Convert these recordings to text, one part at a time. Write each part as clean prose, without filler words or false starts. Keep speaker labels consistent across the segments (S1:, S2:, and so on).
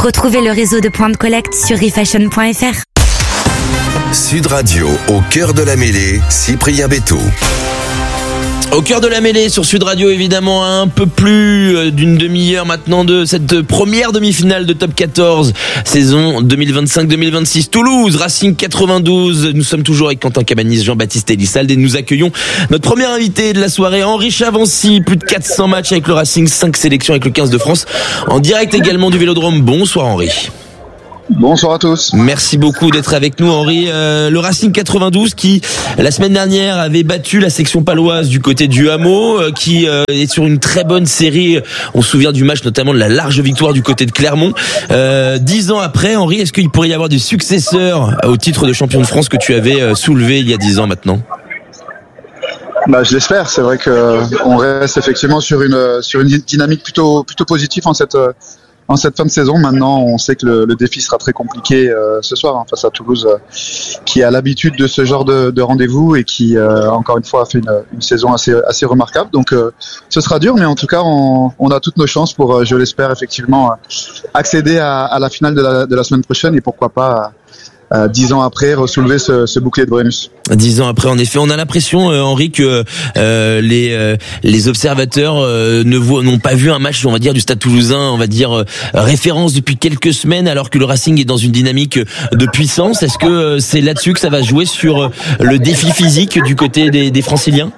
S1: Retrouvez le réseau de points de collecte sur refashion.fr.
S2: Sud Radio, au cœur de la mêlée, Cyprien Béthou.
S3: Au cœur de la mêlée sur Sud Radio, évidemment, à un peu plus d'une demi-heure maintenant de cette première demi-finale de Top 14, saison 2025-2026. Toulouse, Racing 92. Nous sommes toujours avec Quentin Cabanis, Jean-Baptiste Elissalde et nous accueillons notre premier invité de la soirée, Henri Chavancy. Plus de 400 matchs avec le Racing, 5 sélections avec le 15 de France. En direct également du Vélodrome. Bonsoir Henri.
S4: Bonsoir à tous.
S3: Merci beaucoup d'être avec nous Henri. Le Racing 92 qui la semaine dernière avait battu la section paloise du côté du Hameau, qui est sur une très bonne série. On se souvient du match notamment de la large victoire du côté de Clermont. 10 ans après, Henri, est-ce qu'il pourrait y avoir des successeurs au titre de champion de France que tu avais soulevé il y a 10 ans maintenant?
S4: Je l'espère. C'est vrai que on reste effectivement sur une dynamique plutôt positive en cette fin de saison. Maintenant, on sait que le défi sera très compliqué ce soir face à Toulouse, qui a l'habitude de ce genre de rendez-vous et qui, encore une fois, a fait une saison assez remarquable. Donc, ce sera dur, mais en tout cas, on a toutes nos chances pour, je l'espère, effectivement, accéder à la finale de la semaine prochaine et pourquoi pas 10 ans après ressoulever ce bouclier de Brennus.
S3: 10 ans après, en effet, on a l'impression, Henri, que les observateurs n'ont pas vu un match, on va dire, du Stade Toulousain, on va dire référence depuis quelques semaines, alors que le Racing est dans une dynamique de puissance. Est-ce que c'est là-dessus que ça va jouer sur le défi physique du côté des Franciliens?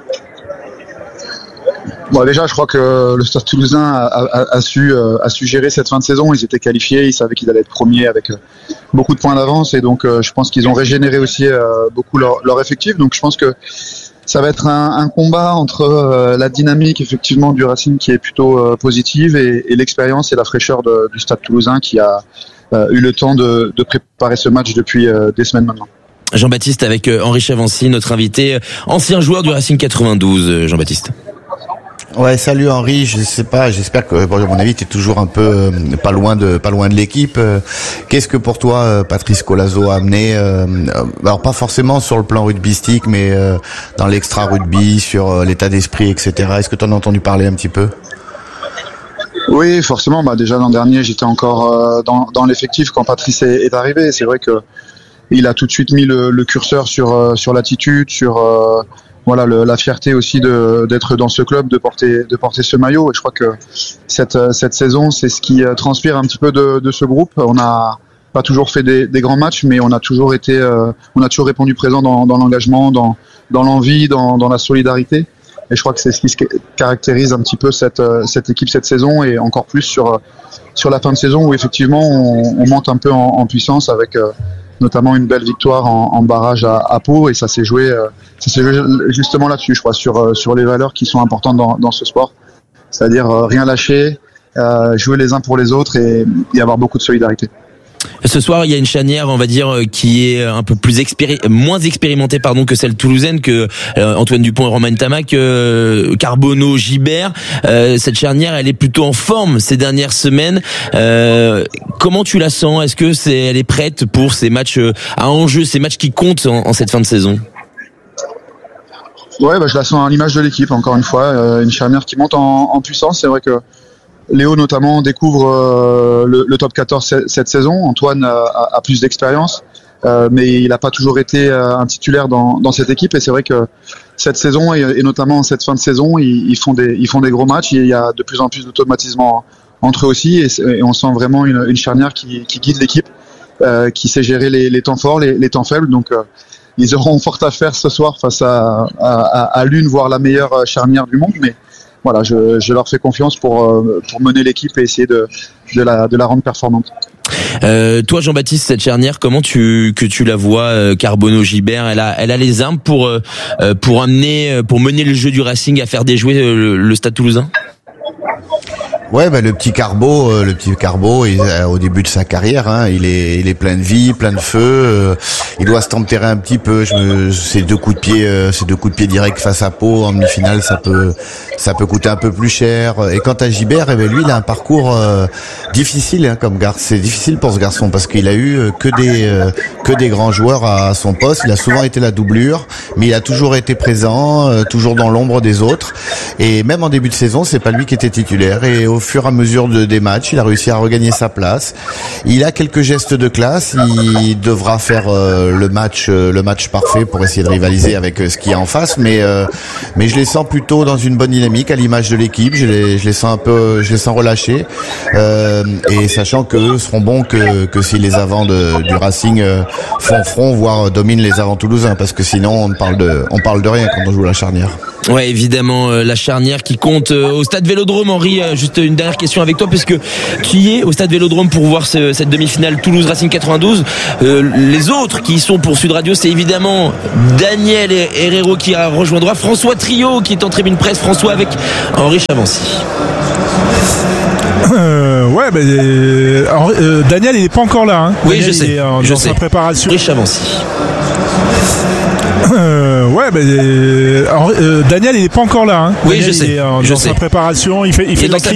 S4: Déjà, je crois que le Stade Toulousain a su gérer cette fin de saison. Ils étaient qualifiés, ils savaient qu'ils allaient être premiers avec beaucoup de points d'avance, et donc je pense qu'ils ont régénéré aussi beaucoup leur effectif. Donc je pense que ça va être un combat entre la dynamique effectivement du Racing qui est plutôt positive et l'expérience et la fraîcheur du Stade Toulousain qui a eu le temps de préparer ce match depuis des semaines maintenant.
S3: Jean-Baptiste avec Henri Chavancy, notre invité, ancien joueur du Racing 92. Jean-Baptiste.
S5: Ouais, salut Henri, je sais pas, j'espère que, à mon avis, t'es toujours un peu pas loin de l'équipe. Qu'est-ce que pour toi Patrice Collazo a amené, alors pas forcément sur le plan rugbystique, mais dans l'extra rugby, sur l'état d'esprit, etc. Est-ce que t'en as entendu parler un petit peu?
S4: Oui, forcément. Déjà l'an dernier, j'étais encore dans l'effectif quand Patrice est arrivé. C'est vrai que il a tout de suite mis le curseur sur l'attitude, sur la fierté aussi d'être dans ce club, de porter ce maillot. Et je crois que cette saison, c'est ce qui transpire un petit peu de ce groupe. On n'a pas toujours fait des grands matchs, mais on a toujours répondu présent dans l'engagement, dans l'envie, dans la solidarité. Et je crois que c'est ce qui caractérise un petit peu cette équipe cette saison, et encore plus sur la fin de saison où effectivement on monte un peu en puissance avec notamment une belle victoire en barrage à Pau, et ça s'est joué justement là-dessus, je crois, sur les valeurs qui sont importantes dans ce sport, c'est-à-dire rien lâcher, jouer les uns pour les autres et avoir beaucoup de solidarité.
S3: Ce soir, il y a une charnière, on va dire, qui est un peu plus moins expérimentée, que celle toulousaine, que Antoine Dupont et Romain Tamac, Carbonneau, Gibert. Cette charnière, elle est plutôt en forme ces dernières semaines. Comment tu la sens? Est-ce que elle est prête pour ces matchs à enjeu, ces matchs qui comptent en cette fin de saison?
S4: Ouais, je la sens à l'image de l'équipe, encore une fois, une charnière qui monte en puissance. C'est vrai que Léo notamment découvre le top 14 cette saison. Antoine a plus d'expérience, mais il n'a pas toujours été un titulaire dans cette équipe. Et c'est vrai que cette saison et notamment cette fin de saison, ils font des gros matchs. Il y a de plus en plus d'automatisme entre eux aussi, et on sent vraiment une charnière qui guide l'équipe, qui sait gérer les temps forts, les temps faibles. Donc ils auront fort à faire ce soir face à l'une, voire la meilleure charnière du monde. Mais voilà, je leur fais confiance pour mener l'équipe et essayer de la rendre performante.
S3: Toi, Jean-Baptiste, cette charnière, comment tu la vois, Carbonneau, Gibert? Elle a les armes pour mener le jeu du Racing à faire déjouer le Stade Toulousain?
S5: Ouais, le petit Carbo, au début de sa carrière, il est plein de vie, plein de feu. Il doit se tempérer un petit peu. Ces deux coups de pied directs face à Pau en demi-finale, ça peut coûter un peu plus cher. Et quant à Gibert, lui, il a un parcours difficile, comme garçon. C'est difficile pour ce garçon parce qu'il a eu que des grands joueurs à son poste. Il a souvent été la doublure, mais il a toujours été présent, toujours dans l'ombre des autres. Et même en début de saison, c'est pas lui qui était titulaire. Et au au fur et à mesure des matchs. Il a réussi à regagner sa place. Il a quelques gestes de classe. Il devra faire le match parfait pour essayer de rivaliser avec ce qu'il y a en face. Mais je les sens plutôt dans une bonne dynamique à l'image de l'équipe. Je les sens je les sens relâchés. Et sachant qu'eux seront bons que si les avants du Racing font front, voire dominent les avants toulousains, parce que sinon on parle de rien quand on joue la charnière.
S3: Ouais, évidemment, la charnière qui compte au stade Vélodrome. Henri, juste une dernière question avec toi, puisque tu y es au stade Vélodrome pour voir cette demi-finale Toulouse Racing 92. Les autres qui y sont pour Sud Radio, c'est évidemment Daniel Herrero qui rejoindra, François Trio qui est en tribune presse, François avec Henri Chavancy.
S6: Daniel il est pas encore là.
S3: Oui,
S6: Daniel,
S3: je sais.
S6: Dans sa préparation.
S3: Henri Chavancy.
S6: Daniel il est pas encore là.
S3: Oui,
S6: Daniel,
S3: je sais.
S6: Dans sa préparation, il fait
S3: dans
S6: de la
S3: sa